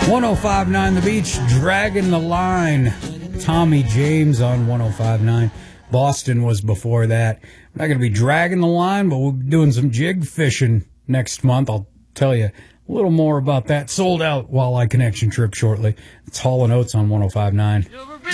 105.9 The Beach, Dragging the Line. Tommy James on 105.9. Boston was before that. I'm not going to be dragging the line, but we'll be doing some jig fishing next month. I'll tell you a little more about that. Sold out Walleye Connection trip shortly. It's Hall & Oates on 105.9.